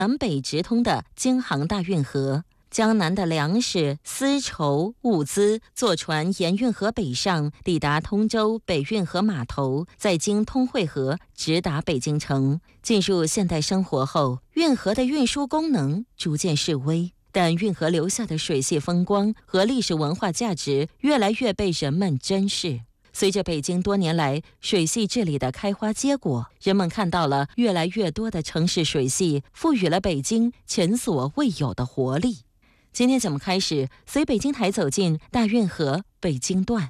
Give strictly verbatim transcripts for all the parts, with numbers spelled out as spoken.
南北直通的京杭大运河。江南的粮食、丝绸、物资坐船沿运河北上，抵达通州北运河码头，再经通惠河直达北京城。进入现代生活后，运河的运输功能逐渐式微，但运河留下的水系风光和历史文化价值越来越被人们珍视。随着北京多年来水系治理的开花结果，人们看到了越来越多的城市水系赋予了北京前所未有的活力。今天节目开始，随北京台走进大运河北京段。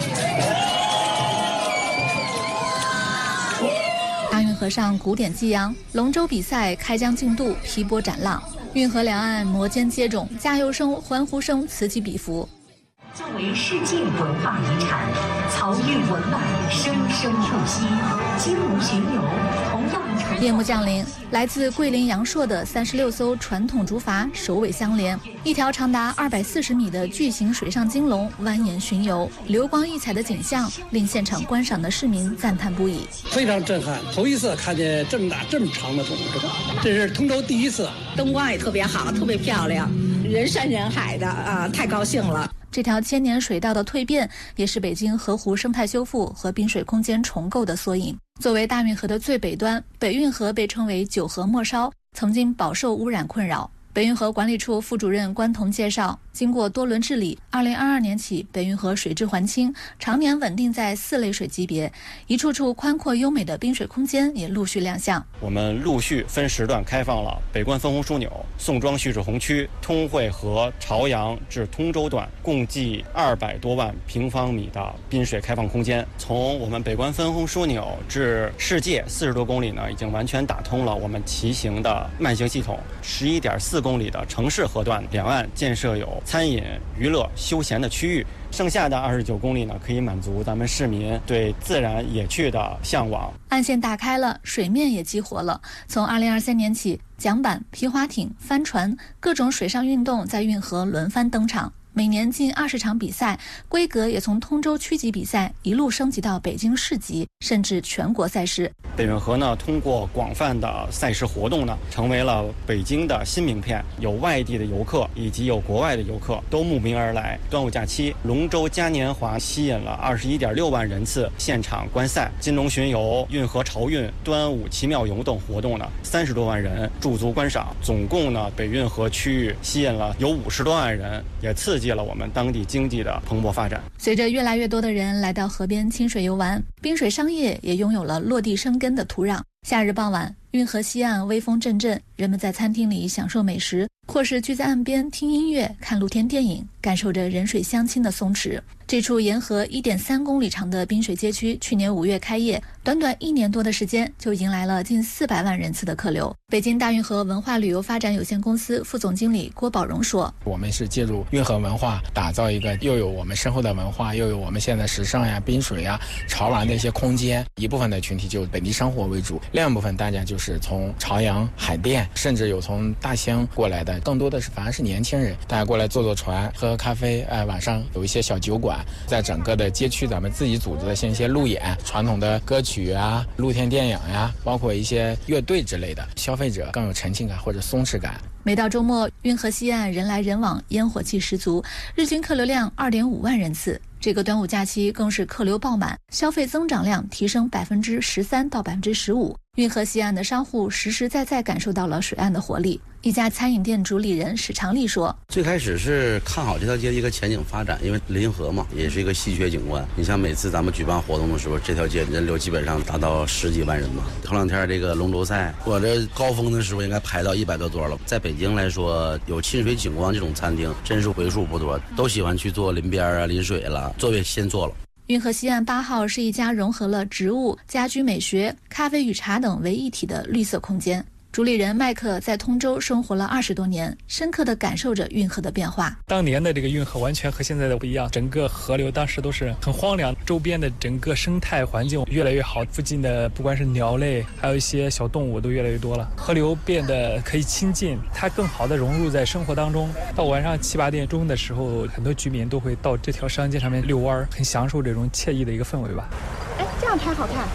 大运河上古典激扬，龙舟比赛开疆进度劈波斩浪，运河两岸摩肩接踵，加油声、欢呼声此起彼伏。 作为世界文化遗产，漕运文脉生生不息，金龙巡游同样。 夜幕降临，来自桂林阳朔的三十六艘传统竹筏首尾相连，一条长达二百四十米的巨型水上金龙蜿蜒巡游，流光溢彩的景象令现场观赏的市民赞叹不已。 非常震撼，头一次看见这么大这么长的龙，这是通州第一次。 灯光也特别好，特别漂亮，人山人海的啊，太高兴了。 这条千年水道的蜕变，也是北京河湖生态修复和滨水空间重构的缩影。作为大运河的最北端，北运河被称为九河末梢，曾经饱受污染困扰。北运河管理处副主任关彤介绍，经过多轮治理，二零二二年起，北运河水质环清，常年稳定在四类水级别，一处处宽阔优美的滨水空间也陆续亮相。 我们陆续分时段开放了北关分洪枢纽、宋庄蓄滞洪区、通惠河朝阳至通州段，共计二百多万平方米的滨水开放空间。从我们北关分洪枢纽至世界四十多公里呢，已经完全打通了我们骑行的慢行系统。十一点四公里的城市河段，两岸建设有餐饮、娱乐、休闲的区域。剩下的二十九公里呢，可以满足咱们市民对自然野趣的向往。 岸线打开了，水面也激活了。从二零二三年起，桨板、皮划艇、帆船各种水上运动在运河轮番登场。每年近二十场比赛，规格也从通州区级比赛一路升级到北京市级，甚至全国赛事。 北运河呢，通过广泛的赛事活动呢，成为了北京的新名片。有外地的游客以及有国外的游客都慕名而来。端午假期，龙舟嘉年华吸引了二十一点六万人次现场观赛。金龙巡游、运河漕运、端午奇妙游等活动呢，三十多万人驻足观赏。总共呢，北运河区域吸引了有五十多万人，也刺激了我们当地经济的蓬勃发展。 随着越来越多的人来到河边亲水游玩，滨水商业也拥有了落地生根的土壤。夏日傍晚，运河西岸微风阵阵，人们在餐厅里享受美食，或是聚在岸边听音乐、看露天电影，感受着人水相亲的松弛。这处沿河 一点三公里长的滨水街区，去年五月开业，短短一年多的时间就迎来了近四百万人次的客流。北京大运河文化旅游发展有限公司副总经理郭宝荣说：“ 我们是借助运河文化，打造一个又有我们深厚的文化，又有我们现在时尚呀、滨水呀、潮玩的一些空间。一部分的群体就本地生活为主，另一部分大家就是从朝阳、海淀，甚至有从大兴过来的，更多的是反而是年轻人，大家过来坐坐船、喝喝咖啡。哎、呃，晚上有一些小酒馆。”在整个的街区，咱们自己组织的像一些路演、传统的歌曲啊、露天电影呀，包括一些乐队之类的，消费者更有沉浸感或者松弛感。 每到周末，运河西岸人来人往，烟火气十足，日均客流量 二点五万人次。这个端午假期更是客流爆满，消费增长量提升百分之十三到百分之十五。运河西岸的商户实实在在感受到了水岸的活力。一家餐饮店主理人史长利说：“ 最开始是看好这条街的一个前景发展，因为临河嘛，也是一个稀缺景观。你像每次咱们举办活动的时候，这条街人流基本上达到十几万人嘛。头两天这个龙舟赛，我这高峰的时候应该排到一百多桌了。在北京来说，有亲水景观这种餐厅，真是为数不多，都喜欢去做临边啊、临水了，座位先坐了。” 运河西岸八号是一家融合了植物、家居美学、咖啡与茶等为一体的绿色空间。主理人麦克在通州生活了二十多年，深刻地感受着运河的变化。 当年的这个运河完全和现在的不一样，整个河流当时都是很荒凉，周边的整个生态环境越来越好，附近的不管是鸟类，还有一些小动物都越来越多了，河流变得可以亲近，它更好地融入在生活当中。到晚上七八点钟的时候，很多居民都会到这条商街上面遛弯，很享受这种惬意的一个氛围吧。 哎，这样拍好看。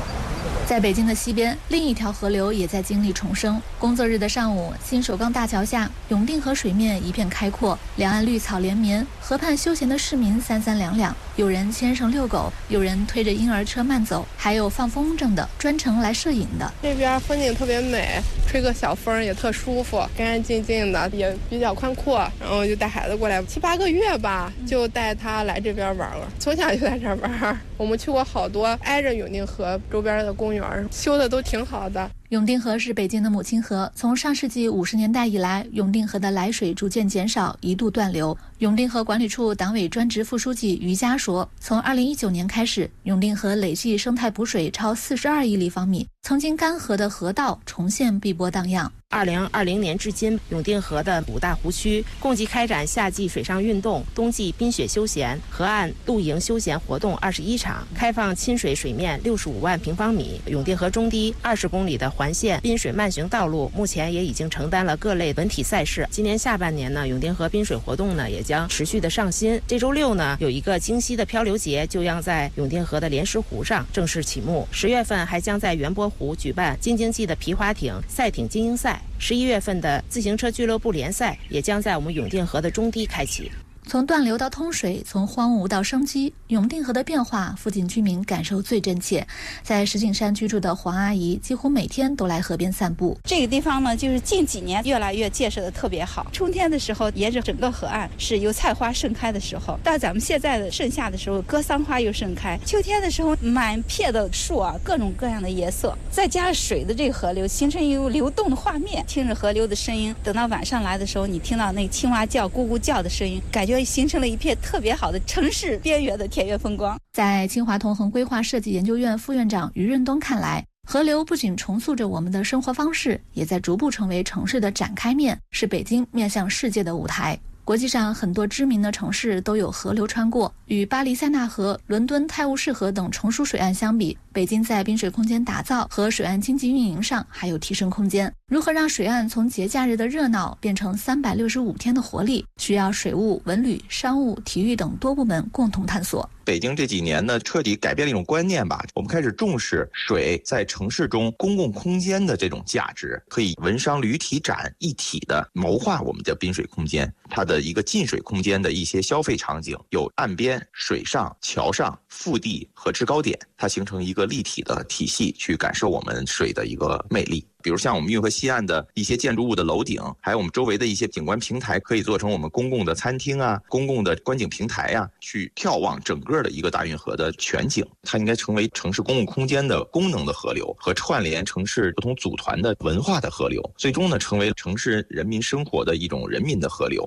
在北京的西边，另一条河流也在经历重生。工作日的上午，新首钢大桥下，永定河水面一片开阔，两岸绿草连绵，河畔休闲的市民三三两两，有人牵绳遛狗，有人推着婴儿车慢走，还有放风筝的，专程来摄影的。 这边风景特别美，吹个小风也特舒服，干干净净的，也比较宽阔。然后就带孩子过来七八个月吧，就带他来这边玩了，从小就在这玩。我们去过好多挨着永定河周边的公园，修的都挺好的。 永定河是北京的母亲河，从上世纪五十年代以来，永定河的来水逐渐减少，一度断流。永定河管理处党委专职副书记于佳说，从二零一九年开始，永定河累计生态补水超四十二亿立方米，曾经干涸的河道重现碧波荡漾。 二零二零年至今，永定河的五大湖区共计开展夏季水上运动、冬季冰雪休闲、河岸露营休闲活动二十一场，开放亲水水面六十五万平方米。永定河中堤二十公里的环线滨水慢行道路，目前也已经承担了各类文体赛事。今年下半年呢，永定河滨水活动呢也将持续的上新。这周六呢，有一个京西的漂流节就将在永定河的莲石湖上正式启幕。十月份还将在元波湖举办京津冀的皮划艇赛艇精英赛。十一月份的自行车俱乐部联赛也将在我们永定河的中堤开启。 从断流到通水，从荒芜到生机，永定河的变化，附近居民感受最真切。在石景山居住的黄阿姨，几乎每天都来河边散步。 这个地方呢，就是近几年越来越建设的特别好。春天的时候，沿着整个河岸是油菜花盛开的时候；到咱们现在的盛夏的时候，格桑花又盛开。秋天的时候，满片的树啊，各种各样的颜色，再加上水的这个河流，形成一个流动的画面。听着河流的声音，等到晚上来的时候，你听到那青蛙叫、咕咕叫的声音，感觉形成了一片特别好的城市边缘的田园风光。 在清华同恒规划设计研究院副院长于润东看来，河流不仅重塑着我们的生活方式，也在逐步成为城市的展开面，是北京面向世界的舞台。国际上很多知名的城市都有河流穿过，与巴黎塞纳河、伦敦泰晤士河等成熟水岸相比，北京在滨水空间打造和水岸经济运营上还有提升空间。如何让水岸从节假日的热闹变成三百六十五天的活力，需要水务、文旅、商务、体育等多部门共同探索。 北京这几年呢，彻底改变了一种观念吧。我们开始重视水在城市中公共空间的这种价值，可以文商旅体展一体的谋划我们的滨水空间。它的一个近水空间的一些消费场景，有岸边、水上、桥上、腹地和制高点，它形成一个立体的体系，去感受我们水的一个魅力。比如像我们运河西岸的一些建筑物的楼顶，还有我们周围的一些景观平台，可以做成我们公共的餐厅啊、公共的观景平台啊，去眺望整个的一个大运河的全景。它应该成为城市公共空间的功能的河流，和串联城市不同组团的文化的河流，最终呢，成为城市人民生活的一种人民的河流。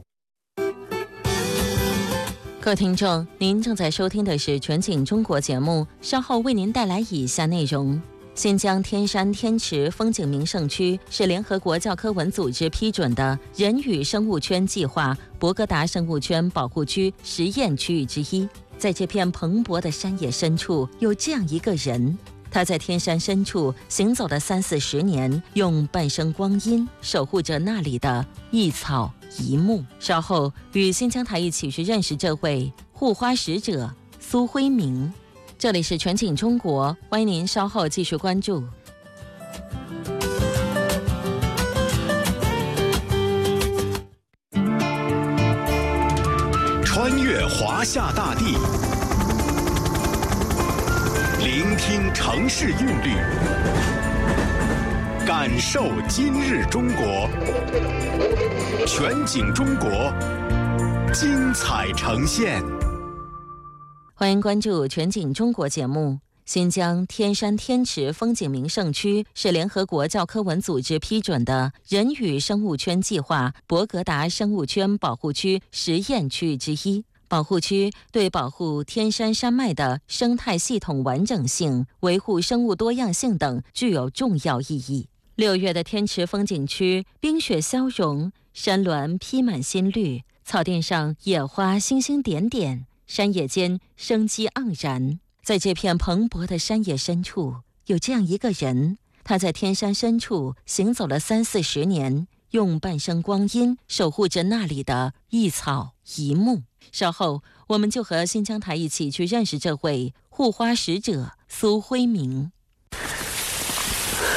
各位听众，您正在收听的是全景中国节目，稍后为您带来以下内容。新疆天山天池风景名胜区是联合国教科文组织批准的人与生物圈计划博格达生物圈保护区实验区域之一。在这片蓬勃的山野深处，有这样一个人，他在天山深处行走了三四十年，用半生光阴守护着那里的一草一木。稍后与新疆台一起去认识这位护花使者苏辉明。这里是全景中国，欢迎您稍后继续关注。 穿越华夏大地，聆听城市韵律，感受今日中国。全景中国，精彩呈现。 欢迎关注全景中国节目。新疆天山天池风景名胜区是联合国教科文组织批准的人与生物圈计划博格达生物圈保护区实验区域之一。保护区对保护天山山脉的生态系统完整性、维护生物多样性等具有重要意义。六月的天池风景区，冰雪消融，山峦披满新绿，草甸上野花星星点点，山野间生机盎然。在这片蓬勃的山野深处，有这样一个人，他在天山深处行走了三四十年，用半生光阴守护着那里的一草一木。稍后我们就和新疆台一起去认识这位护花使者苏辉明。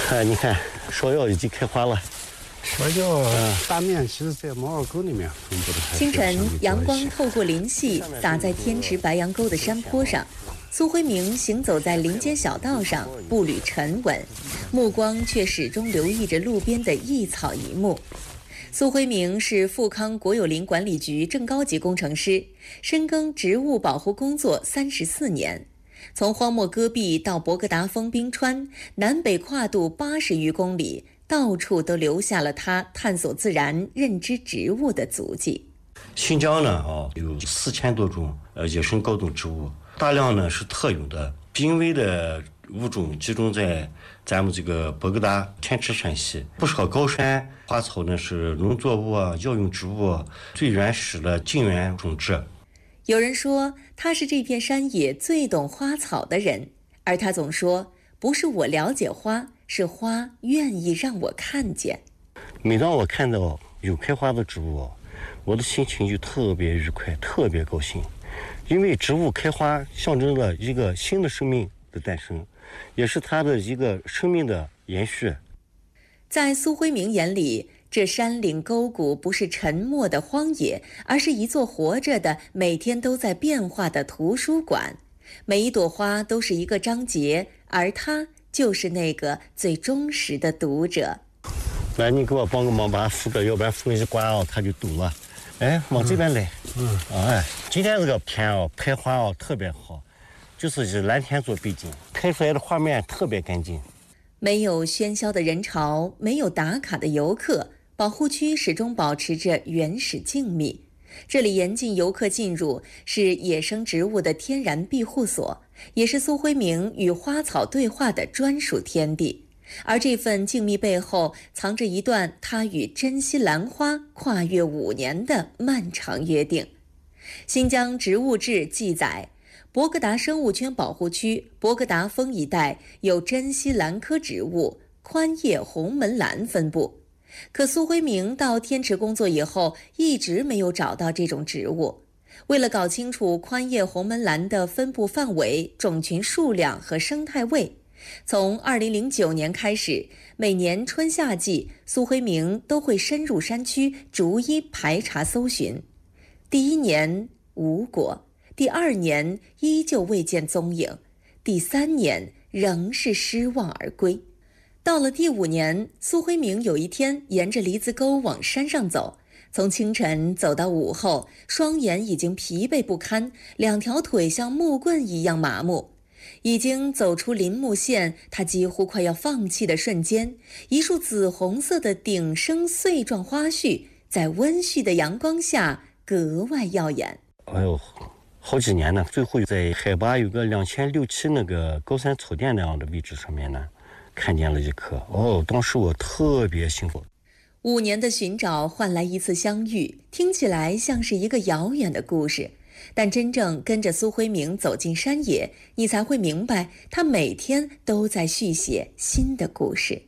哎，你看芍药已经开花了。 芍药大面其实在毛耳沟里面分布的。 清晨，阳光透过林隙洒在天池白杨沟的山坡上。苏辉明行走在林间小道上，步履沉稳，目光却始终留意着路边的一草一木。苏辉明是富康国有林管理局正高级工程师，深耕植物保护工作三十四年。从荒漠戈壁到博格达峰冰川，南北跨度八十余公里，到处都留下了他探索自然、认知植物的足迹。 新疆呢，啊，有四千多种呃野生高等植物，大量呢是特有的、濒危的物种集中在咱们这个博格达天池山系。不少高山花草呢是农作物啊、药用植物啊最原始的近缘种质。 有人说他是这片山野最懂花草的人，而他总说不是我了解花，是花愿意让我看见。 每当我看到有开花的植物，我的心情就特别愉快，特别高兴，因为植物开花象征了一个新的生命的诞生，也是它的一个生命的延续。 在苏辉明眼里，这山岭沟谷不是沉默的荒野，而是一座活着的、每天都在变化的图书馆。每一朵花都是一个章节，而他就是那个最忠实的读者。 来，你给我帮个忙，把它扶着，要不然风一刮啊，它就抖了。哎，往这边来。嗯，嗯哎，今天这个天哦，开花哦特别好，就是以蓝天做背景，开出来的画面特别干净。 没有喧嚣的人潮，没有打卡的游客，保护区始终保持着原始静谧。这里严禁游客进入，是野生植物的天然庇护所，也是苏辉明与花草对话的专属天地。而这份静谧背后，藏着一段他与珍稀兰花跨越五年的漫长约定。新疆植物志记载，博格达生物圈保护区博格达峰一带有珍稀兰科植物宽叶红门兰分布，可苏辉明到天池工作以后，一直没有找到这种植物。为了搞清楚宽叶红门兰的分布范围、种群数量和生态位，从二零零九年开始，每年春夏季，苏辉明都会深入山区，逐一排查搜寻。第一年无果，第二年依旧未见踪影，第三年仍是失望而归。到了第五年，苏辉明有一天沿着梨子沟往山上走，从清晨走到午后，双眼已经疲惫不堪，两条腿像木棍一样麻木。已经走出林木线，他几乎快要放弃的瞬间，一束紫红色的顶生穗状花絮在温煦的阳光下格外耀眼。 哎呦，好几年呢，最后在海拔有个两千六七那个高山草甸那样的位置上面呢，看见了一棵。哦，当时我特别幸福。 五年的寻找换来一次相遇，听起来像是一个遥远的故事。但真正跟着苏辉明走进山野，你才会明白，他每天都在续写新的故事。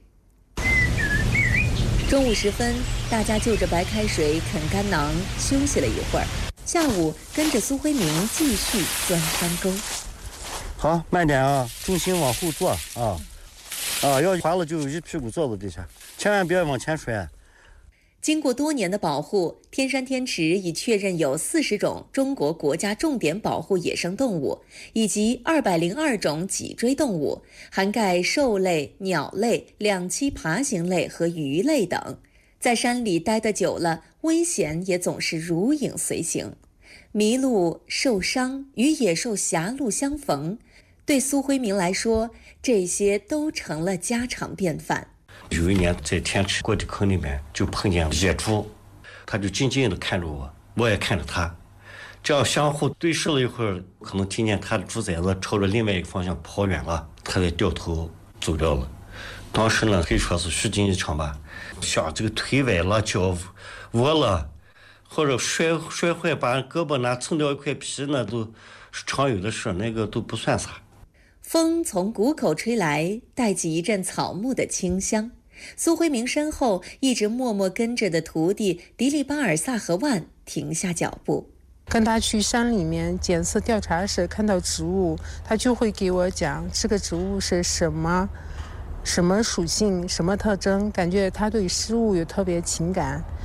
中午时分，大家就着白开水啃干囊休息了一会儿，下午跟着苏辉明继续钻山沟。 好，慢点啊，重心往后坐啊，啊，要滑了就一屁股坐到地下，千万别往前摔。 经过多年的保护，天山天池已确认有四十种中国国家重点保护野生动物，以及二百零二种脊椎动物，涵盖兽类、鸟类、两栖爬行类和鱼类等。在山里待得久了，危险也总是如影随形。迷路、受伤与野兽狭路相逢，对苏辉明来说，这些都成了家常便饭。 有一年在天池过地坑里面就碰见野猪，他就静静地看着我，我也看着他，这样相互对视了一会儿，可能听见他的猪崽子朝着另外一个方向跑远了，他才掉头走掉了。当时呢，可以说是虚惊一场吧，像这个腿崴了、脚窝了，或者摔摔坏把胳膊拿蹭掉一块皮，那都是常有的事，那个都不算啥。 风从谷口吹来，带起一阵草木的清香。苏辉明身后一直默默跟着的徒弟迪利巴尔萨和万停下脚步， 跟他去山里面检测调查时看到植物，他就会给我讲这个植物是什么， 什么属性、什么特征，感觉他对事物有特别情感。